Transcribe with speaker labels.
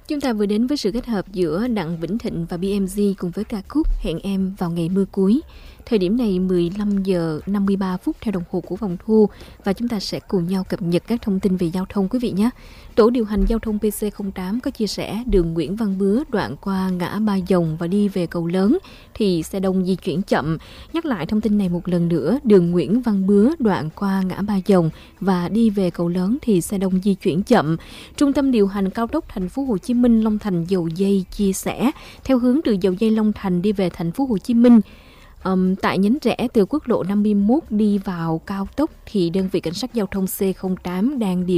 Speaker 1: Chúng ta vừa đến với sự kết hợp giữa Đặng Vĩnh Thịnh và BMG cùng với ca khúc Hẹn Em Vào Ngày Mưa Cuối. Thời điểm này 15 giờ 53 phút theo đồng hồ của Vòng Thu và chúng ta sẽ cùng nhau cập nhật các thông tin về giao thông quý vị nhé. Tổ điều hành giao thông PC08 có chia sẻ đường Nguyễn Văn Bứa đoạn qua ngã Ba Dòng và đi về Cầu Lớn thì xe đông di chuyển chậm. Nhắc lại thông tin này một lần nữa, đường Nguyễn Văn Bứa đoạn qua ngã Ba Dòng và đi về Cầu Lớn thì xe đông di chuyển chậm. Trung tâm điều hành cao tốc Thành phố Hồ Chí Minh Long Thành Dầu Giây chia sẻ theo hướng từ Dầu Giây Long Thành đi về Thành phố Hồ Chí Minh. Tại nhánh rẽ từ quốc lộ 51 đi vào cao tốc thì đơn vị cảnh sát giao thông C08 đang điều